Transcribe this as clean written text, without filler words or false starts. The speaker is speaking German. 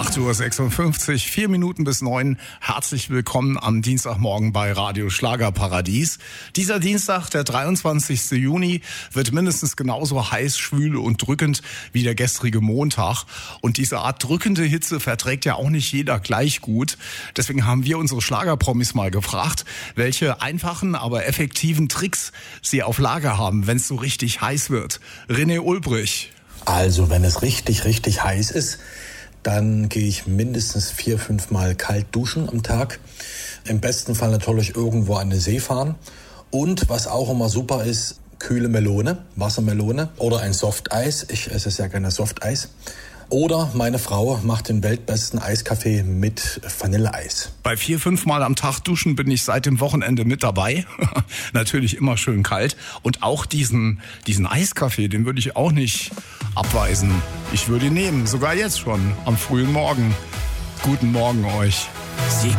8:56 Uhr, 4 Minuten bis 9. Herzlich willkommen am Dienstagmorgen bei Radio Schlagerparadies. Dieser Dienstag, der 23. Juni, wird mindestens genauso heiß, schwül und drückend wie der gestrige Montag. Und diese Art drückende Hitze verträgt ja auch nicht jeder gleich gut. Deswegen haben wir unsere Schlagerpromis mal gefragt, welche einfachen, aber effektiven Tricks sie auf Lager haben, wenn es so richtig heiß wird. René Ulbrich. Also, wenn es richtig, richtig heiß ist, dann gehe ich mindestens 4-5 Mal kalt duschen am Tag. Im besten Fall natürlich irgendwo an den See fahren. Und was auch immer super ist, kühle Melone, Wassermelone oder ein Softeis. Ich esse sehr gerne Softeis. Oder meine Frau macht den weltbesten Eiskaffee mit Vanilleeis. Bei 4-5 Mal am Tag duschen bin ich seit dem Wochenende mit dabei. Natürlich immer schön kalt. Und auch diesen Eiskaffee, den würde ich auch nicht abweisen. Ich würde ihn nehmen, sogar jetzt schon, am frühen Morgen. Guten Morgen euch.